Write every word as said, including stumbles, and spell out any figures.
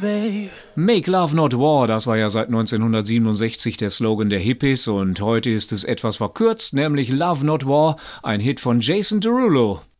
babe. Make Love Not War, das war ja seit neunzehnhundertsiebenundsechzig der Slogan der Hippies und heute ist es etwas verkürzt, nämlich Love Not War, ein Hit von Jason Derulo.